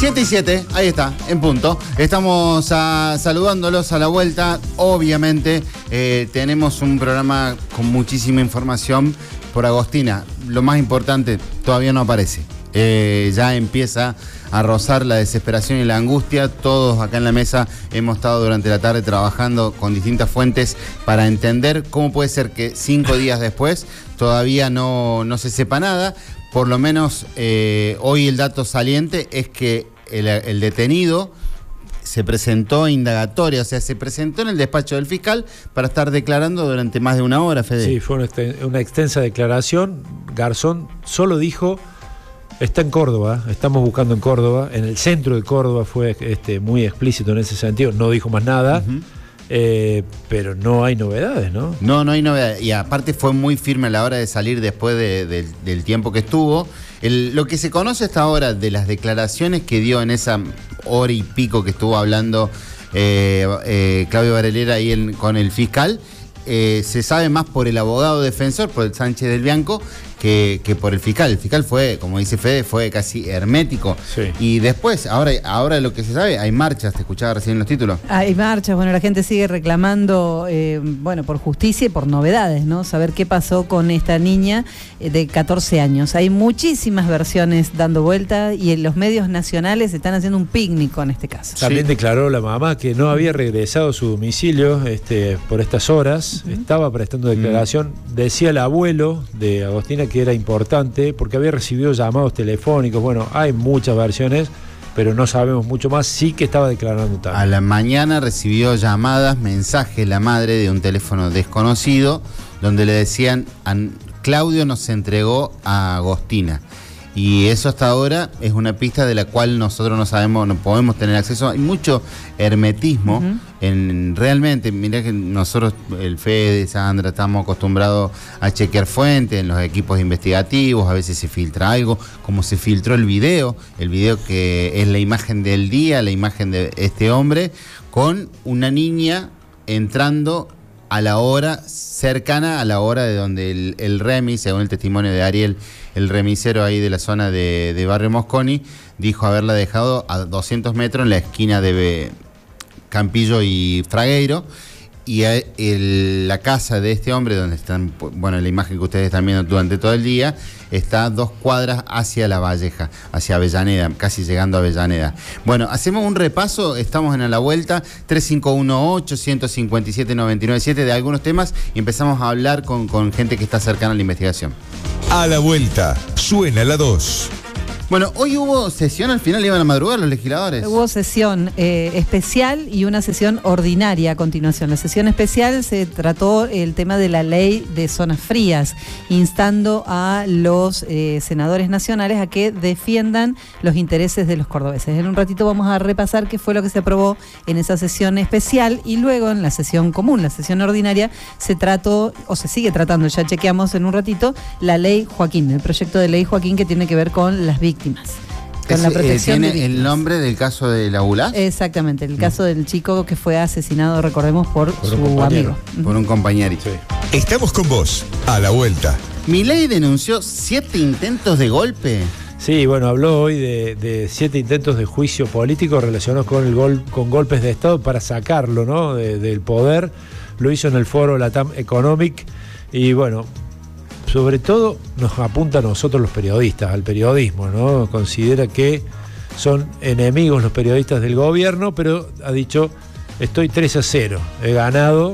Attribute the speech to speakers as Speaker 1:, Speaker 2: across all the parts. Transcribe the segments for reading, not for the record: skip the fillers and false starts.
Speaker 1: 7 y 7, ahí está, en punto. Estamos saludándolos a la vuelta. Obviamente tenemos un programa con muchísima información por Agostina. Lo más importante, todavía no aparece. Ya empieza a rozar la desesperación y la angustia. Todos acá en la mesa hemos estado durante la tarde trabajando con distintas fuentes para entender cómo puede ser que 5 días después todavía no se sepa nada. Por lo menos hoy el dato saliente es que el detenido se presentó indagatoria, o sea, se presentó en el despacho del fiscal para estar declarando durante más de una hora, Fede.
Speaker 2: Sí, fue una extensa declaración. Garzón solo dijo, está en Córdoba, estamos buscando en Córdoba, en el centro de Córdoba, fue muy explícito en ese sentido, no dijo más nada. Pero no hay novedades, ¿no? No
Speaker 1: hay novedades. Y aparte fue muy firme a la hora de salir después del tiempo que estuvo. Lo que se conoce hasta ahora de las declaraciones que dio en esa hora y pico que estuvo hablando Claudio Varelera ahí con el fiscal, se sabe más por el abogado defensor, por el Sánchez del Bianco, que por el fiscal. El fiscal fue, como dice Fede, fue casi hermético. Sí. Y después, ahora lo que se sabe, hay marchas, te escuchaba recién en los títulos.
Speaker 3: Hay marchas, bueno, la gente sigue reclamando, por justicia y por novedades, ¿no? Saber qué pasó con esta niña de 14 años. Hay muchísimas versiones dando vuelta y en los medios nacionales están haciendo un picnic con este caso.
Speaker 2: También declaró la mamá que no había regresado a su domicilio por estas horas, estaba prestando declaración. Decía el abuelo de Agostina que era importante porque había recibido llamados telefónicos. Bueno, hay muchas versiones, pero no sabemos mucho más. Sí que estaba declarando también.
Speaker 1: A la mañana recibió llamadas, mensajes la madre de un teléfono desconocido donde le decían: Claudio nos entregó a Agostina. Y eso hasta ahora es una pista de la cual nosotros no sabemos, no podemos tener acceso. Hay mucho hermetismo realmente. Mirá que nosotros, el Fede, Sandra, estamos acostumbrados a chequear fuentes en los equipos investigativos. A veces se filtra algo, como se filtró el video que es la imagen del día, la imagen de este hombre con una niña entrando a la hora cercana a la hora de donde el remis, según el testimonio de Ariel, el remisero ahí de la zona de Barrio Mosconi, dijo haberla dejado a 200 metros en la esquina de Campillo y Fragueiro. Y la casa de este hombre, donde están, bueno, la imagen que ustedes están viendo durante todo el día, está 2 cuadras hacia La Valleja, hacia Avellaneda, casi llegando a Avellaneda. Bueno, hacemos un repaso, estamos en A la Vuelta, 3518-157-997 de algunos temas y empezamos a hablar con gente que está cercana a la investigación.
Speaker 4: A la Vuelta, suena la 2.
Speaker 1: Bueno, hoy hubo sesión, al final iban a madrugar los legisladores.
Speaker 3: Hubo sesión especial y una sesión ordinaria a continuación. La sesión especial se trató el tema de la ley de zonas frías, instando a los senadores nacionales a que defiendan los intereses de los cordobeses. En un ratito vamos a repasar qué fue lo que se aprobó en esa sesión especial y luego en la sesión común, la sesión ordinaria, se trató, o se sigue tratando, ya chequeamos en un ratito, la ley Joaquín, el proyecto de ley Joaquín que tiene que ver con las víctimas. Con la protección
Speaker 1: ¿Tiene el nombre del caso de la ULA?
Speaker 3: Exactamente, el caso del chico que fue asesinado, recordemos, por su amigo.
Speaker 1: Por un compañerito.
Speaker 4: Sí. Estamos con vos, a la vuelta.
Speaker 1: Milei denunció 7 intentos de golpe.
Speaker 2: Sí, bueno, habló hoy de 7 intentos de juicio político relacionados con golpes de Estado para sacarlo, ¿no? del poder. Lo hizo en el foro Latam Economic y bueno, sobre todo nos apunta a nosotros los periodistas, al periodismo, ¿no? Considera que son enemigos los periodistas del gobierno, pero ha dicho, estoy 3-0, he ganado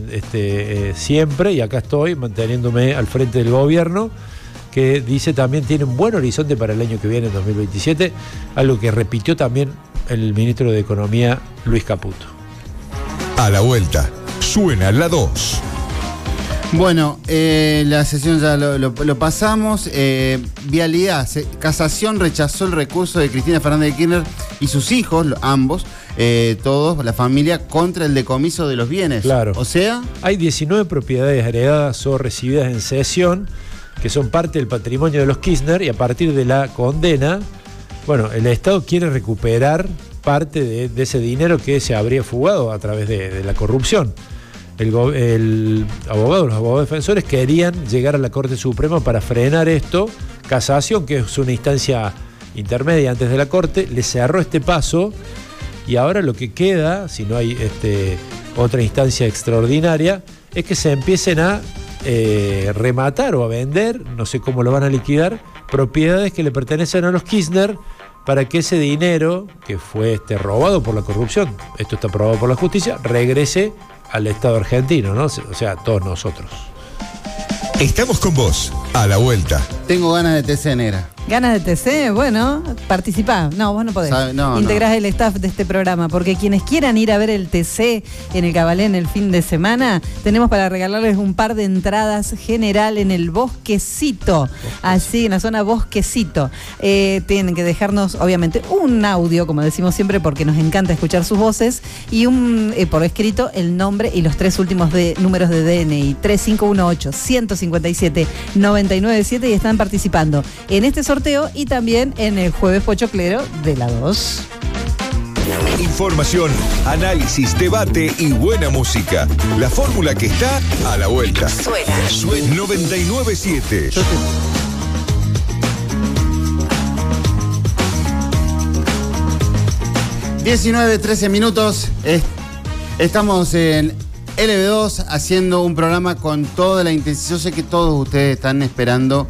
Speaker 2: siempre y acá estoy manteniéndome al frente del gobierno, que dice también tiene un buen horizonte para el año que viene, en 2027, algo que repitió también el ministro de Economía, Luis Caputo.
Speaker 4: A la Vuelta, suena la 2.
Speaker 1: Bueno, la sesión ya lo pasamos. Vialidad, Casación rechazó el recurso de Cristina Fernández de Kirchner y sus hijos, ambos, todos, la familia, contra el decomiso de los bienes.
Speaker 2: Claro.
Speaker 1: O sea,
Speaker 2: hay 19 propiedades heredadas o recibidas en cesión que son parte del patrimonio de los Kirchner y a partir de la condena, bueno, el Estado quiere recuperar parte de ese dinero que se habría fugado a través de la corrupción. Los abogados defensores querían llegar a la Corte Suprema para frenar esto. Casación, que es una instancia intermedia antes de la Corte, le cerró este paso y ahora lo que queda, si no hay otra instancia extraordinaria, es que se empiecen a rematar o a vender, no sé cómo lo van a liquidar, propiedades que le pertenecen a los Kirchner para que ese dinero que fue robado por la corrupción, esto está probado por la justicia, regrese al Estado argentino, ¿no? O sea, a todos nosotros.
Speaker 4: Estamos con vos, a la vuelta.
Speaker 1: Tengo ganas de TC, negra.
Speaker 3: ¿Ganas de TC? Bueno, participá. No, vos no podés. Integrás el staff de este programa, porque quienes quieran ir a ver el TC en el Cabalén el fin de semana, tenemos para regalarles un par de entradas general en el Bosquecito. Así, en la zona Bosquecito. Tienen que dejarnos, obviamente, un audio, como decimos siempre, porque nos encanta escuchar sus voces, y por escrito el nombre y los 3 últimos números de DNI, 3518-157-997, y están participando en este sorteo y también en el Jueves Pochoclero de la 2.
Speaker 4: Información, análisis, debate y buena música. La fórmula que está a la vuelta. Suena 997.
Speaker 1: 19-13 minutos. Estamos en LB2 haciendo un programa con toda la intención. Yo sé que todos ustedes están esperando,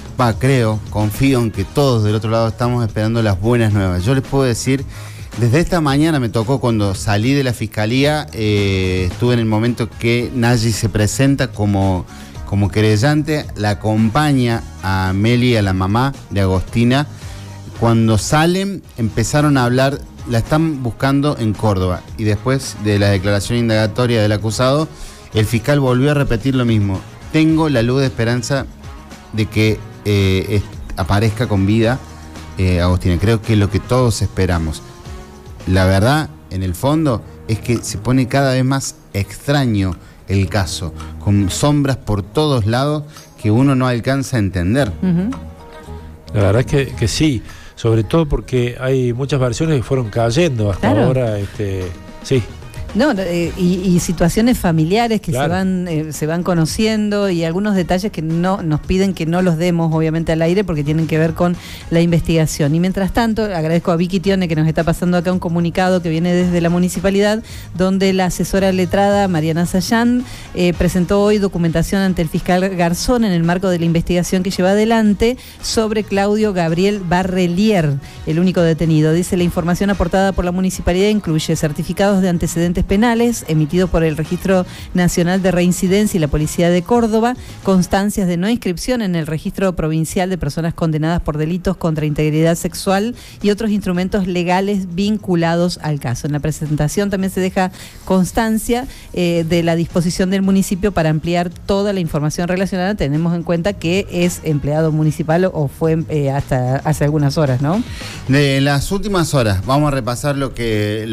Speaker 1: confío en que todos del otro lado estamos esperando las buenas nuevas. Yo les puedo decir, desde esta mañana me tocó, cuando salí de la fiscalía, estuve en el momento que Nayi se presenta como querellante, la acompaña a Meli, a la mamá de Agostina. Cuando salen empezaron a hablar, la están buscando en Córdoba, y después de la declaración indagatoria del acusado, el fiscal volvió a repetir lo mismo. Tengo la luz de esperanza de que aparezca con vida Agostina. Creo que es lo que todos esperamos. La verdad, en el fondo, es que se pone cada vez más extraño el caso, con sombras por todos lados que uno no alcanza a entender.
Speaker 3: Uh-huh.
Speaker 2: La verdad es que sí, sobre todo porque hay muchas versiones que fueron cayendo hasta ahora. Sí.
Speaker 3: No, y situaciones familiares que
Speaker 2: claro,
Speaker 3: se van conociendo, y algunos detalles que no nos piden que no los demos obviamente al aire porque tienen que ver con la investigación. Y mientras tanto, agradezco a Vicky Tione, que nos está pasando acá un comunicado que viene desde la municipalidad, donde la asesora letrada Mariana Sayán presentó hoy documentación ante el fiscal Garzón en el marco de la investigación que lleva adelante sobre Claudio Gabriel Barrelier, el único detenido. Dice: la información aportada por la municipalidad incluye certificados de antecedentes penales emitidos por el Registro Nacional de Reincidencia y la Policía de Córdoba, constancias de no inscripción en el Registro Provincial de Personas Condenadas por Delitos contra Integridad Sexual y otros instrumentos legales vinculados al caso. En la presentación también se deja constancia de la disposición del municipio para ampliar toda la información relacionada. Tenemos en cuenta que es empleado municipal o fue hasta hace algunas horas, ¿no?
Speaker 1: De las últimas horas, vamos a repasar lo que